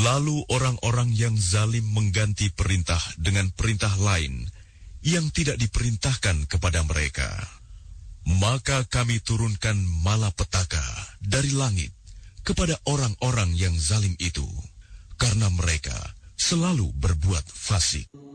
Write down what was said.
Lalu orang-orang yang zalim mengganti perintah dengan perintah lain yang tidak diperintahkan kepada mereka. Maka kami turunkan malapetaka dari langit kepada orang-orang yang zalim itu, karena mereka selalu berbuat fasik.